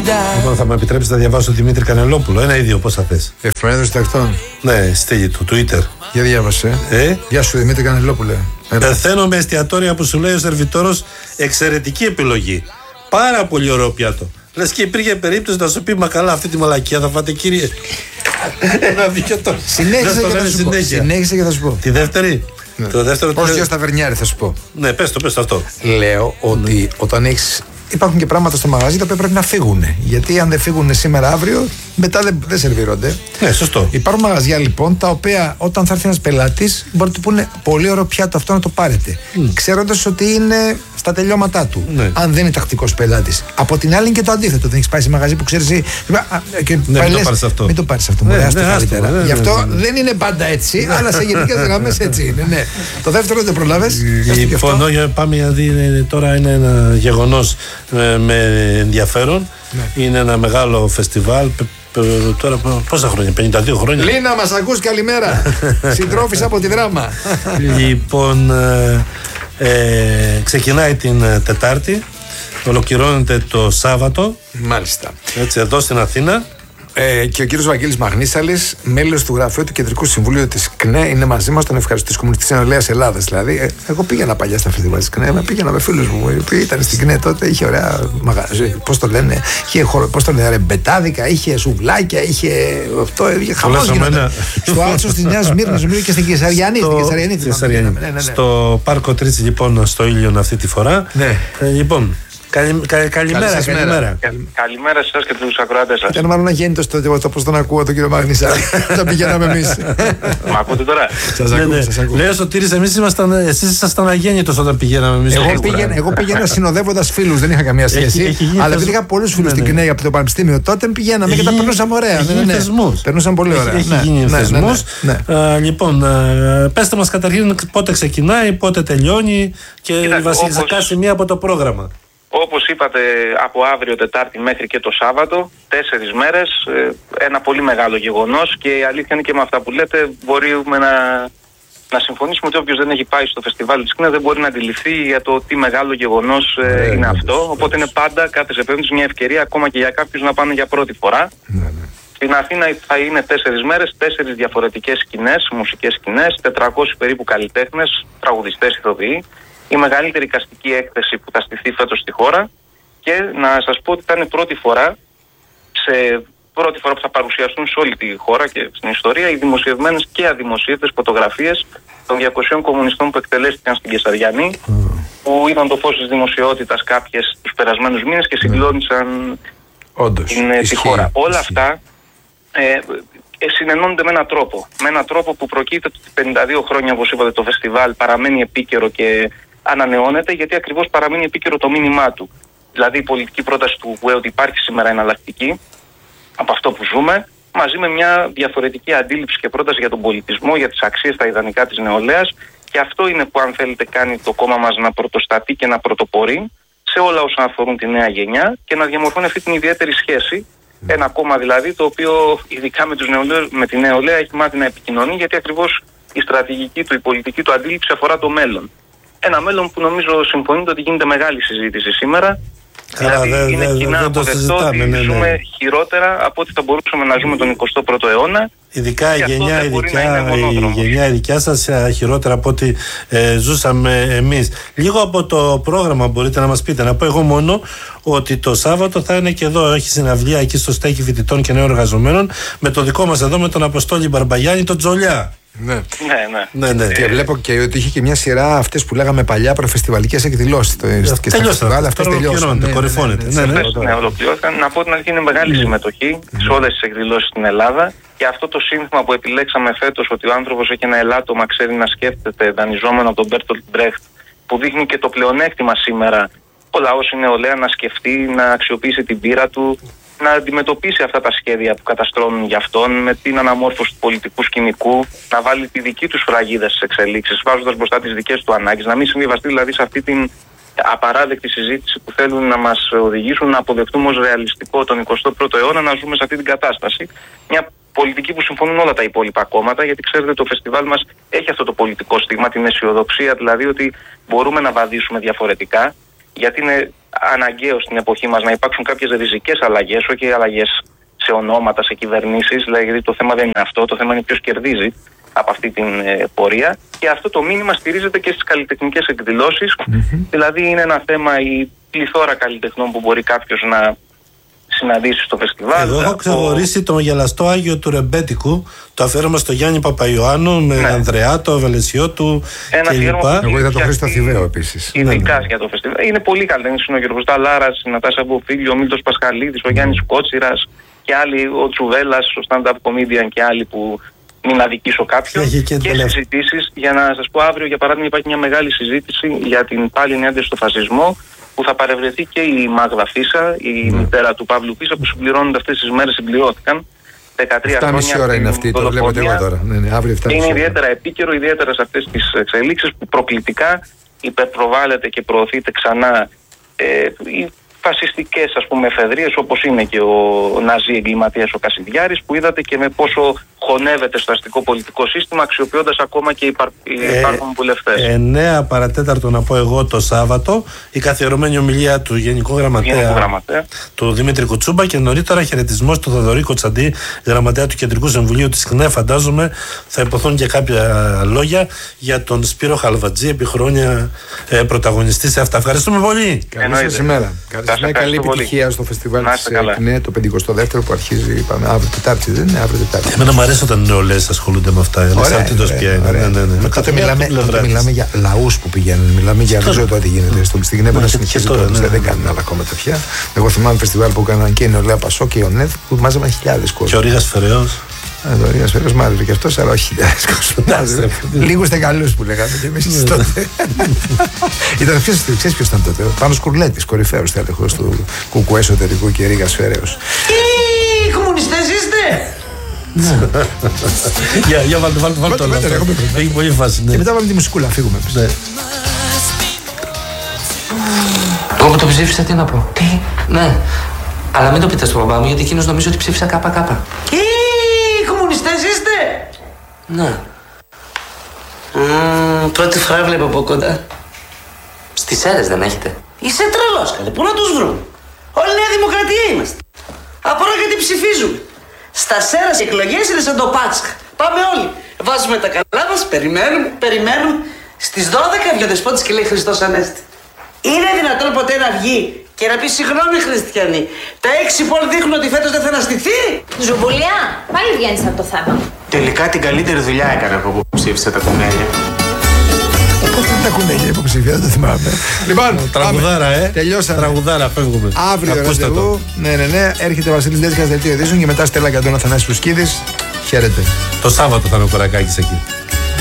Λοιπόν, θα με επιτρέψεις να διαβάσω τον Δημήτρη Κανελόπουλο. Ένα ίδιο, πώς θα θες? Εφημερίδα Συντακτών. Ναι, στέλνει του Twitter. Για διάβασε. Γεια σου Δημήτρη Κανελόπουλε. Πεθαίνω με εστιατόρια που σου λέει ο σερβιτόρος εξαιρετική επιλογή. Πάρα πολύ ωραίο πιάτο. Λες και υπήρχε περίπτωση να σου πει μα καλά αυτή τη μαλακία θα φάτε κύριε. Ένα δίκιο το. Συνέχισε και θα σου πω. Τη δεύτερη. Ναι. Το δεύτερο. Πώς για Σταβερνιάρη θα σου πω. Ναι, πες το αυτό. Λέω ότι όταν έχεις. Υπάρχουν και πράγματα στο μαγαζί τα οποία πρέπει να φύγουν. Γιατί αν δεν φύγουν σήμερα, αύριο, μετά δεν σερβίρονται. Ναι, σωστό. Υπάρχουν μαγαζιά λοιπόν τα οποία όταν θα έρθει ένας πελάτης μπορεί να του πούνε πολύ ωραίο πιάτο αυτό να το πάρετε. Ξέροντας ότι είναι στα τελειώματά του. Ναι. Αν δεν είναι τακτικός πελάτης. Από την άλλη είναι και το αντίθετο. Δεν έχεις πάει σε μαγαζί που ξέρεις. Και ναι, μην το πάρεις αυτό. Γι' αυτό δεν είναι πάντα έτσι, αλλά σε γενικές γραμμές έτσι είναι. Ναι. Το δεύτερο δεν προλάβες. Λοιπόν, πάμε γιατί τώρα είναι ένα γεγονός με ενδιαφέρον. Ναι. Είναι ένα μεγάλο φεστιβάλ. Τώρα πόσα χρόνια, 52 χρόνια. Λίνα, μας ακούς, καλημέρα. Συντρόφης από τη Δράμα. Λοιπόν, ξεκινάει την Τετάρτη, ολοκληρώνεται το Σάββατο. Μάλιστα. Έτσι, εδώ στην Αθήνα. Και ο κύριος Βαγγέλης Μαγνήσαλης, μέλος του γραφείου του Κεντρικού Συμβουλίου της ΚΝΕ, είναι μαζί μας, τον ευχαριστώ, της Κομμουνιστικής Ενολέας Ελλάδας. Δηλαδή, εγώ πήγαινα παλιά στα φεστιβάλ της ΚΝΕ, πήγαινα με φίλους μου που ήταν στην ΚΝΕ τότε, είχε ωραία μαγαζί, πώς το λένε, είχε ρεμπετάδικα, είχε σουβλάκια, είχε αυτό, είχε χαμός. Στο Άλτσο της Νέας Σμύρνης, νομίζω και στην Κεσαριανή. Στο Πάρκο Τρίτσι, λοιπόν, στο Ήλιον αυτή τη φορά. Λοιπόν. Καλημέρα. Καλημέρα σε εσάς και τους ακροατές σας. Ήταν μάλλον αγέννητος το πώς τον ακούω τον κύριο Μαγνησάλη. Τα πηγαίναμε εμείς. Μ' ακούτε τώρα? Σας ακούω. Λέω Σωτήρης, εσείς ήσασταν αγέννητος όταν πηγαίναμε εμείς. Εγώ πήγαινα συνοδεύοντας φίλους, δεν είχα καμία σχέση. Αλλά επειδή είχα πολλούς φίλους στην ΚΝΕ από το πανεπιστήμιο τότε, πηγαίναμε και τα περνούσαμε ωραία. Περνούσαν πολύ ωραία. Έχει γίνει θεσμός. Λοιπόν, πέστε μας καταρχήν πότε ξεκινάει, πότε τελειώνει και βασικά σημεία από το πρόγραμμα. Όπως είπατε, από αύριο Τετάρτη μέχρι και το Σάββατο, 4 μέρες, ένα πολύ μεγάλο γεγονός και η αλήθεια είναι και με αυτά που λέτε μπορούμε να συμφωνήσουμε ότι όποιος δεν έχει πάει στο φεστιβάλ της ΚΝΕ δεν μπορεί να αντιληφθεί για το τι μεγάλο γεγονός είναι αυτό. Οπότε είναι πάντα κάθε επέμβαση μια ευκαιρία ακόμα και για κάποιους να πάνε για πρώτη φορά. Στην Αθήνα θα είναι 4 μέρες, 4 διαφορετικές σκηνές, μουσικές σκηνές, 400 περίπου καλλιτέχνες, τραγουδιστές, ηθοποιοί. Η μεγαλύτερη εικαστική έκθεση που θα στηθεί φέτος στη χώρα και να σας πω ότι θα είναι πρώτη φορά που θα παρουσιαστούν σε όλη τη χώρα και στην ιστορία οι δημοσιευμένες και αδημοσίευτες φωτογραφίες των 200 κομμουνιστών που εκτελέστηκαν στην Κεσαριανή, που είδαν το φως της δημοσιότητας κάποιες τους περασμένους μήνες και συγκλώνησαν τη χώρα. Όλα αυτά συνενώνονται με έναν τρόπο που προκύπτει ότι 52 χρόνια, όπως είπατε, το φεστιβάλ παραμένει επίκαιρο και ανανεώνεται, γιατί ακριβώς παραμένει επίκαιρο το μήνυμά του. Δηλαδή η πολιτική πρόταση του ΟΚΟΕ ότι υπάρχει σήμερα εναλλακτική από αυτό που ζούμε, μαζί με μια διαφορετική αντίληψη και πρόταση για τον πολιτισμό, για τις αξίες, τα ιδανικά της νεολαίας, και αυτό είναι που, αν θέλετε, κάνει το κόμμα μας να πρωτοστατεί και να πρωτοπορεί σε όλα όσα αφορούν τη νέα γενιά και να διαμορφώνει αυτή την ιδιαίτερη σχέση. Ένα κόμμα δηλαδή το οποίο ειδικά με τη νεολαία έχει μάθει να επικοινωνεί, γιατί ακριβώς η στρατηγική του, η πολιτική του αντίληψη αφορά το μέλλον. Ένα μέλλον που νομίζω συμφωνείτε ότι γίνεται μεγάλη συζήτηση σήμερα. Δηλαδή είναι κοινά αποδεκτό ότι ζούμε χειρότερα από ό,τι θα μπορούσαμε να ζούμε τον 21ο αιώνα. Ειδικά η γενιά δικιά σας χειρότερα από ό,τι ζούσαμε εμείς. Λίγο από το πρόγραμμα μπορείτε να μας πείτε. Να πω εγώ μόνο ότι το Σάββατο θα είναι και εδώ, έχει συναυλία εκεί στο Στέκι Φοιτητών και Νέων Εργαζομένων με το δικό μας εδώ, με τον Αποστόλη Μπαρμπαγιάννη, τον Τζολιά. Ναι. Και βλέπω και ότι είχε και μια σειρά αυτές που λέγαμε παλιά προφεστιβαλικές εκδηλώσεις. Και στα φεστιβάλ αυτές τελειώσαν. Κορυφώνεται. Ναι, ολοκληρώθηκαν. Να πω την αλήθεια, είναι μεγάλη συμμετοχή σε όλες τις εκδηλώσεις στην Ελλάδα. Και αυτό το σύνθημα που επιλέξαμε φέτος, ότι ο άνθρωπος έχει ένα ελάττωμα, ξέρει να σκέφτεται, δανειζόμενο από τον Μπέρτολτ Μπρέχτ, που δείχνει και το πλεονέκτημα σήμερα ο λαός η νεολαία να σκεφτεί, να αξιοποιήσει την πείρα του, να αντιμετωπίσει αυτά τα σχέδια που καταστρώνουν για αυτόν με την αναμόρφωση του πολιτικού σκηνικού, να βάλει τη δική του σφραγίδα στις εξελίξεις, βάζοντας μπροστά τις δικές του ανάγκες, να μην συμβιβαστεί δηλαδή σε αυτή την απαράδεκτη συζήτηση που θέλουν να μας οδηγήσουν να αποδεχτούμε ως ρεαλιστικό τον 21ο αιώνα να ζούμε σε αυτή την κατάσταση. Μια πολιτική που συμφωνούν όλα τα υπόλοιπα κόμματα, γιατί ξέρετε το φεστιβάλ μας έχει αυτό το πολιτικό στίγμα, την αισιοδοξία δηλαδή ότι μπορούμε να βαδίσουμε διαφορετικά γιατί είναι αναγκαίο στην εποχή μας να υπάρξουν κάποιες ριζικές αλλαγές, όχι αλλαγές σε ονόματα, σε κυβερνήσεις, δηλαδή, γιατί το θέμα δεν είναι αυτό, το θέμα είναι ποιος κερδίζει από αυτή την πορεία, και αυτό το μήνυμα στηρίζεται και στις καλλιτεχνικές εκδηλώσεις. Δηλαδή είναι ένα θέμα η πληθώρα καλλιτεχνών που μπορεί κάποιος να συναντήσει στο φεστιβάλ. Εγώ έχω ξεχωρίσει τον γελαστό Άγιο του Ρεμπέτικου, το αφιέρωμα στο Γιάννη Παπαϊωάννου με Ανδρεάτο, Βελεσιώτου κλπ. Εγώ είδα τον Χρήστο Θηβαίο επίσης. Ειδικά για το φεστιβάλ. Είναι πολύ καλλιτεχνοί. Είναι ο Γιώργος Ταλάρας, η Νατάσα Μποφίλη, ο Μίλτος Πασχαλίδης, ο Γιάννης Κότσιρας και άλλοι, ο Τσουβέλλας, ο stand-up comedian και άλλοι που μην αδικήσω κάποιον. Και συζητήσεις. Για να σας πω, αύριο για παράδειγμα υπάρχει μια μεγάλη συζήτηση για την πάλι ενάντια στο φασισμό, που θα παρευρεθεί και η Μάγδα Φίσα, η μητέρα του Παύλου Φίσα, που συμπληρώνονται αυτές τις μέρες, συμπληρώθηκαν 13 χρόνια. 7,5 ώρα είναι αυτή, το βλέπετε εγώ τώρα. Αύριο 7,5 είναι ιδιαίτερα επίκαιρο, ιδιαίτερα σε αυτές τις εξελίξεις που προκλητικά υπερπροβάλλεται και προωθείται ξανά οι φασιστικές, ας πούμε, εφεδρείες, όπως είναι και ο Ναζί εγκληματίας ο Κασιδιάρης, που είδατε και με πόσο χωνεύεται στο αστικό πολιτικό σύστημα, αξιοποιώντας ακόμα και υπάρχουν βουλευτές. 9 παρατέταρτο να πω εγώ το Σάββατο, η καθιερωμένη ομιλία του Γενικού Γραμματέα του Δημήτρη Κουτσούμπα, και νωρίτερα χαιρετισμός του Θοδωρή Κοτσαντή, Γραμματέα του Κεντρικού Συμβουλίου της ΚΝΕ. Φαντάζομαι θα υποθούν και κάποια λόγια για τον Σπύρο Χαλβατζή, επί χρόνια πρωταγωνιστή σε αυτά. Ευχαριστούμε πολύ. Καλή σας ημέρα. Καλή επιτυχία στο φεστιβάλ της ΚΝΕ, το 52ο που αρχίζει, είπαμε, αύριο Τετάρτη. Δεν είναι αύριο Τετάρτη. Εμένα μου αρέσει όταν οι νεολαίες ασχολούνται με αυτά. Ανεξαρτήτως ποια είναι. Τότε μιλάμε για λαούς που πηγαίνουν. Μιλάμε για, δεν ξέρω τώρα τι γίνεται. Στην ΚΝΕ να συνεχίζει τώρα. Δεν κάνουν άλλα κόμματα πια. Εγώ θυμάμαι φεστιβάλ που έκαναν και η Νεολαία Πασό και η ΟΝΕΔ, που μάζευαν χιλιάδες κόσμο. Και ο Ρήγας Φεραιός. Ο Ρήγας Φεραιός μάζευε και αυτός, αλλά όχι χιλιάδες κόσμο. Λίγους στεγαλούς που λέγαμε και εμείς τότε. Ξέρεις ποιος ήταν τότε? Πάνος Κουρλέτης, κορυφαίος τέλεχος του ΚΚΕ εσωτερικού και Ρήγας Φεραιός. Οι κομμουνιστές είστε! Για βάλτε το λάθος. Έχει πολύ φάση. Και μετά βάλουμε τη μουσικούλα, φύγουμε. Εγώ που το ψήφισα, τι να πω? Τι? Ναι. Αλλά μην το πείτε στον μπαμπά μου, γιατί εκείνος νομίζει ότι ψήφισα ΚΚ. Οι κομμουνιστές είστε! Ναι. Πρώτη φορά βλέπω από κοντά. Στις Σέρρες δεν έχετε? Είσαι τρελός, καλέ. Πού να τους βρούμε? Όλη Νέα Δημοκρατία είμαστε. Απορώ γιατί ψηφίζουμε. Στα Σέρρας οι εκλογές είναι σαν το Πάσχα. Πάμε όλοι. Βάζουμε τα καλά μας, περιμένουμε. Στις 12 βγει ο Δεσπότης και λέει Χριστός Ανέστη. Είναι δυνατόν ποτέ να βγει και να πει συγγνώμη χριστιανοί? Τα 6 πόλη δείχνουν ότι φέτος δεν θα αναστηθεί. Ζουμπουλιά, πάλι βγαίνεις από το θέμα. Τελικά την καλύτερη δουλειά έκανα εγώ που ψήφισα τα κουνέλια. Πώς δεν τα κουνέλια υποψήφια, δεν το θυμάμαι. Λοιπόν, τραγουδάρα, τελειώσαμε. Τραγουδάρα, φεύγουμε. Αύριο ραντεβού. Ναι. Έρχεται ο Βασίλης Ντέτσικας, δελτίο ειδήσεων, και μετά Στέλλα Καντώνα, Θανάσης Φουσκίδης. Χαίρετε. Το Σάββατο θα είναι ο Κορακάκης εκεί.